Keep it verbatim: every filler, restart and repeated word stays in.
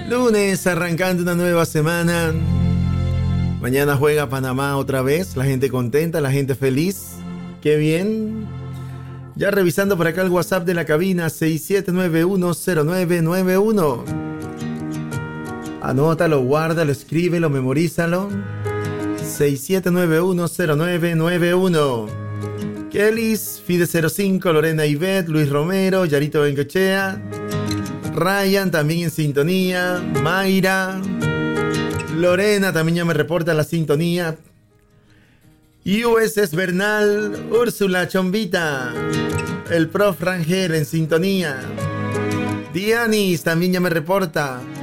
Lunes, arrancando una nueva semana. Mañana juega Panamá otra vez. La gente contenta, la gente feliz. Qué bien. Ya revisando por acá el WhatsApp de la cabina, seis siete nueve uno cero nueve nueve uno. Anótalo, guárdalo, escríbelo, memorízalo. seis siete nueve uno cero nueve nueve uno. Kellys, Fide cero cinco, Lorena Ivette, Luis Romero, Yarito Bengochea, Ryan también en sintonía, Mayra, Lorena también ya me reporta la sintonía, U S S Bernal, Úrsula Chombita, el prof Rangel en sintonía, Dianis también ya me reporta,